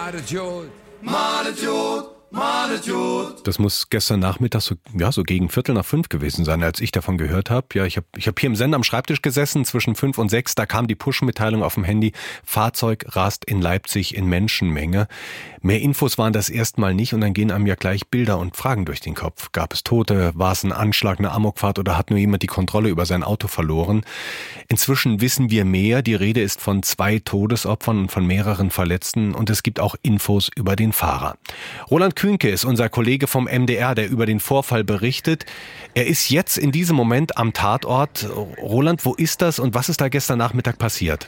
Das muss gestern Nachmittag so gegen 4:45 gewesen sein, als ich davon gehört habe. Ja, ich hab hier im Sender am Schreibtisch gesessen, zwischen 5 und 6, da kam die Push-Mitteilung auf dem Handy, Fahrzeug rast in Leipzig in Menschenmenge. Mehr Infos waren das erstmal nicht und dann gehen einem ja gleich Bilder und Fragen durch den Kopf. Gab es Tote, war es ein Anschlag, eine Amokfahrt oder hat nur jemand die Kontrolle über sein Auto verloren? Inzwischen wissen wir mehr, die Rede ist von 2 Todesopfern und von mehreren Verletzten und es gibt auch Infos über den Fahrer. Roland Künke ist unser Kollege vom MDR, der über den Vorfall berichtet. Er ist jetzt in diesem Moment am Tatort. Roland, wo ist das und was ist da gestern Nachmittag passiert?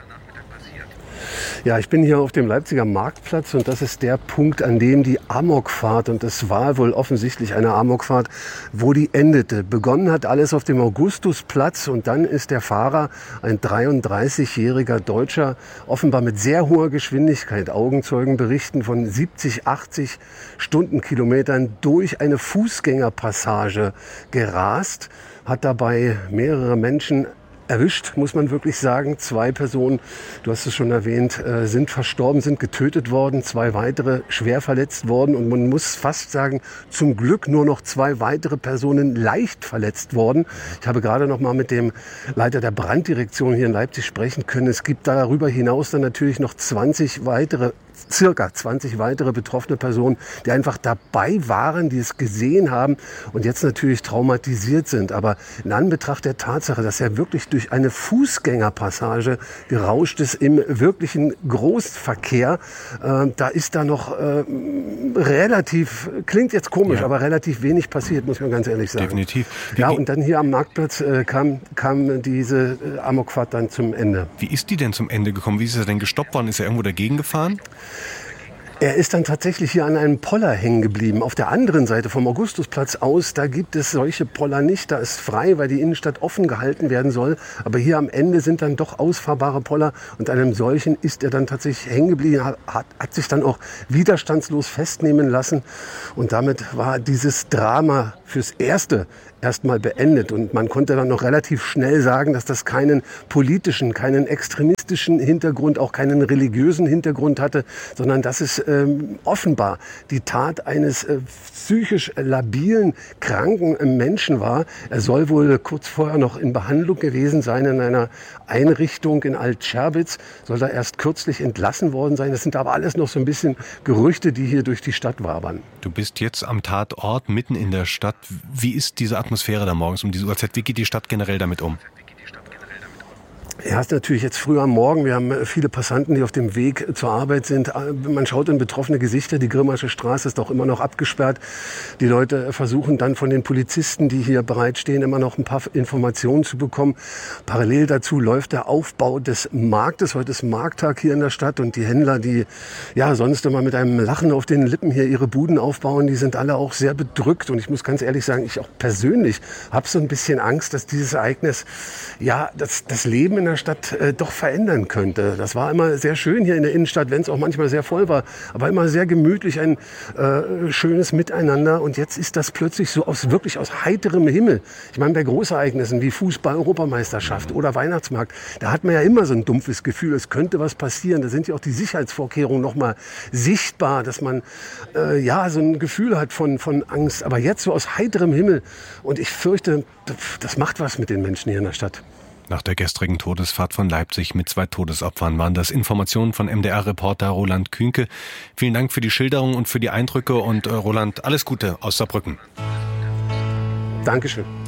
Ja, ich bin hier auf dem Leipziger Marktplatz und das ist der Punkt, an dem die Amokfahrt, und das war wohl offensichtlich eine Amokfahrt, wo die endete. Begonnen hat alles auf dem Augustusplatz und dann ist der Fahrer, ein 33-jähriger Deutscher, offenbar mit sehr hoher Geschwindigkeit, Augenzeugen berichten von 70, 80 Stundenkilometern durch eine Fußgängerpassage gerast, hat dabei mehrere Menschen erwischt, muss man wirklich sagen. 2 Personen, du hast es schon erwähnt, sind verstorben, sind getötet worden. 2 weitere schwer verletzt worden. Und man muss fast sagen, zum Glück nur noch 2 weitere Personen leicht verletzt worden. Ich habe gerade noch mal mit dem Leiter der Branddirektion hier in Leipzig sprechen können. Es gibt darüber hinaus dann natürlich noch circa 20 weitere betroffene Personen, die einfach dabei waren, die es gesehen haben und jetzt natürlich traumatisiert sind. Aber in Anbetracht der Tatsache, dass er wirklich durch eine Fußgängerpassage gerauscht ist im wirklichen Großverkehr, da ist da noch relativ, klingt jetzt komisch, aber relativ wenig passiert, muss man ganz ehrlich sagen. Definitiv. Ja, und dann hier am Marktplatz kam diese Amokfahrt dann zum Ende. Wie ist die denn zum Ende gekommen? Wie ist er denn gestoppt worden? Ist er irgendwo dagegen gefahren? Er ist dann tatsächlich hier an einem Poller hängen geblieben. Auf der anderen Seite vom Augustusplatz aus, da gibt es solche Poller nicht. Da ist frei, weil die Innenstadt offen gehalten werden soll. Aber hier am Ende sind dann doch ausfahrbare Poller. Und an einem solchen ist er dann tatsächlich hängen geblieben, hat sich dann auch widerstandslos festnehmen lassen. Und damit war dieses Drama fürs Erste erstmal beendet. Und man konnte dann noch relativ schnell sagen, dass das keinen politischen, keinen extremistischen Hintergrund, auch keinen religiösen Hintergrund hatte, sondern dass es offenbar die Tat eines psychisch labilen, kranken Menschen war. Er soll wohl kurz vorher noch in Behandlung gewesen sein in einer Einrichtung in Alt-Scherbitz, soll da erst kürzlich entlassen worden sein. Das sind aber alles noch so ein bisschen Gerüchte, die hier durch die Stadt wabern. Du bist jetzt am Tatort, mitten in der Stadt. Wie ist diese Atmosphäre da morgens um diese Uhrzeit? Wie geht die Stadt generell damit um? Ja, ist natürlich jetzt früh am Morgen. Wir haben viele Passanten, die auf dem Weg zur Arbeit sind. Man schaut in betroffene Gesichter. Die Grimmasche Straße ist auch immer noch abgesperrt. Die Leute versuchen dann von den Polizisten, die hier bereitstehen, immer noch ein paar Informationen zu bekommen. Parallel dazu läuft der Aufbau des Marktes. Heute ist Markttag hier in der Stadt und die Händler, die ja sonst immer mit einem Lachen auf den Lippen hier ihre Buden aufbauen, die sind alle auch sehr bedrückt. Und ich muss ganz ehrlich sagen, ich auch persönlich habe so ein bisschen Angst, dass dieses Ereignis ja das Leben in der Stadt doch verändern könnte. Das war immer sehr schön hier in der Innenstadt, wenn es auch manchmal sehr voll war, aber immer sehr gemütlich, ein schönes Miteinander. Und jetzt ist das plötzlich so wirklich aus heiterem Himmel. Ich meine, bei Großereignissen wie Fußball-Europameisterschaft oder Weihnachtsmarkt, da hat man ja immer so ein dumpfes Gefühl, es könnte was passieren. Da sind ja auch die Sicherheitsvorkehrungen noch mal sichtbar, dass man so ein Gefühl hat von Angst. Aber jetzt so aus heiterem Himmel. Und ich fürchte, das macht was mit den Menschen hier in der Stadt. Nach der gestrigen Todesfahrt von Leipzig mit 2 Todesopfern waren das Informationen von MDR-Reporter Roland Künke. Vielen Dank für die Schilderung und für die Eindrücke und Roland, alles Gute aus Saarbrücken. Dankeschön.